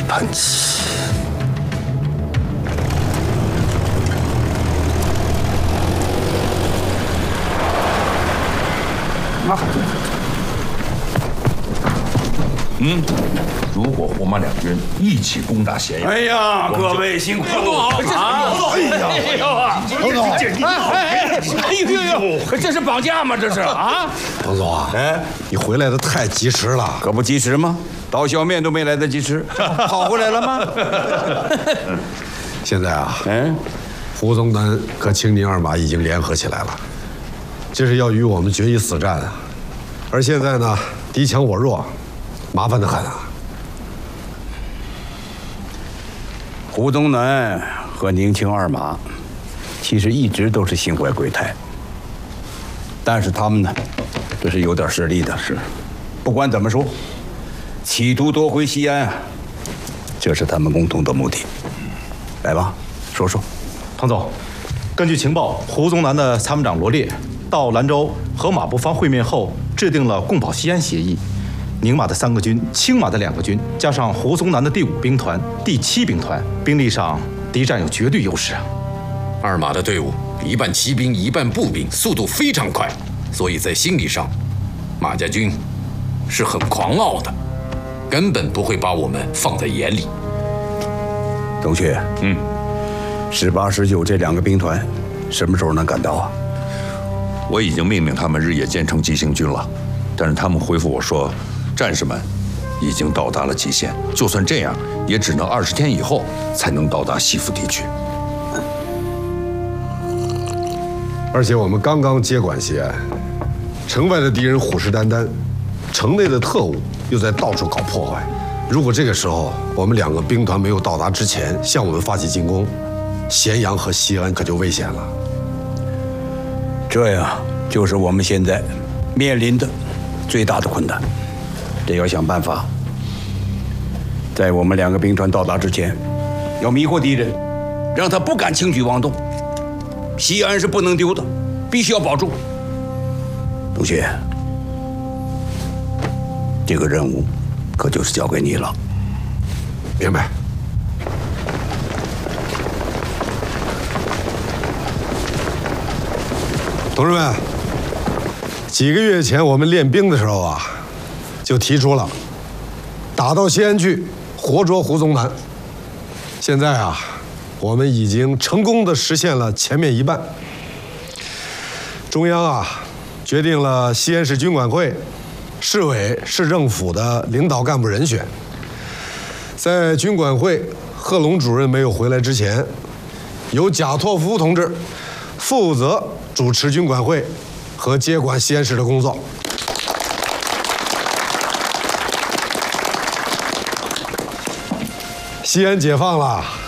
盘棋。 如果胡马两军一起攻打咸阳， 哎呀，各位辛苦了啊！ 哎呀，彭总， 哎呦，这是绑架吗？这是啊！ 彭总啊，你回来的太及时了， 可不及时吗？刀削面都没来得及吃，跑回来了吗？ 现在啊，胡宗南和青宁二马已经联合起来了，这是要与我们决一死战啊！而现在呢，敌强我弱，麻烦得很啊！ 胡宗南和宁青二马，其实一直都是心怀鬼胎，但是他们呢，这是有点实力的。是，不管怎么说，企图夺回西安，这是他们共同的目的。来吧，说说。 彭总，根据情报，胡宗南的参谋长罗烈到兰州和马步芳会面后，制定了共保西安协议。宁马的3个军，青马的2个军，加上胡宗南的第5兵团、第7兵团，兵力上敌占有绝对优势啊。 二马的队伍一半骑兵，一半步兵，速度非常快，所以在心理上，马家军是很狂傲的，根本不会把我们放在眼里。 董薛，18、19这2个兵团，什么时候能赶到啊？ 我已经命令他们日夜兼程急行军了，但是他们回复我说，战士们已经到达了极限，就算这样，也只能20天以后才能到达西府地区。 而且我们刚刚接管西安，城外的敌人虎视眈眈，城内的特务又在到处搞破坏。如果这个时候我们2个兵团没有到达之前向我们发起进攻，咸阳和西安可就危险了。 这呀，就是我们现在面临的最大的困难。得要想办法，在我们2个兵团到达之前，要迷惑敌人，让他不敢轻举妄动。西安是不能丢的，必须要保住。董薛，这个任务可就是交给你了。 明白。同志们，几个月前我们练兵的时候啊，就提出了打到西安去，活捉胡宗南。现在啊，我们已经成功地实现了前面一半。中央啊，决定了西安市军管会、市委、市政府的领导干部人选。在军管会贺龙主任没有回来之前，由贾拓夫同志负责主持军管会和接管西安市的工作。西安解放了。